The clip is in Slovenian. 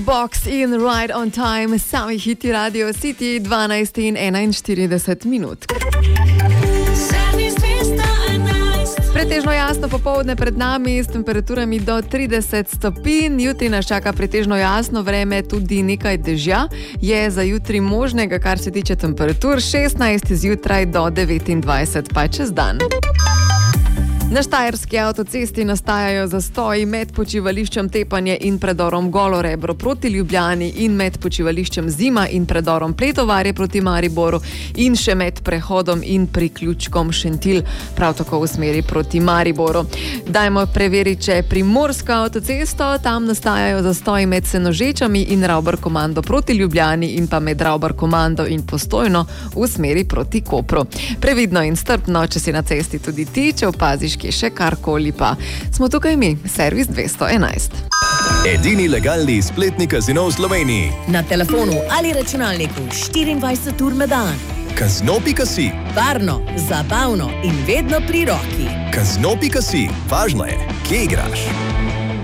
Box in Right on Time, sami hiti Radio City, 12 in 41 minut. Pretežno jasno popoldne pred nami s temperaturami do 30 stopinj. Jutri nas čaka pretežno jasno vreme, tudi nekaj dežja. Je za jutri možnega, kar se tiče temperatur, 16 zjutraj do 29 pa čez dan. Na štajerski avtocesti nastajajo zastoji med počivališčem Tepanje in predorom Golo Rebro proti Ljubljani in med počivališčem Zima in predorom Pletovarje proti Mariboru in še med prehodom in priključkom Šentilj, prav tako v smeri proti Mariboru. Dajmo preveriti, če primorska avtocesto, tam nastajajo zastoji med Senožečami in Ravbar komando proti Ljubljani in pa med Ravbar komando in Postojno v smeri proti Kopru. Previdno in strpno, če si na cesti tudi ti, če opaziš kje še karkoli, pa smo tukaj mi, Servis 211. Edini legalni spletni kazino v Sloveniji. Na telefonu ali računalniku 24 ur na dan. Kazino.si. Varno, zabavno in vedno pri roki. Kazino.si. Važno je, kje igraš.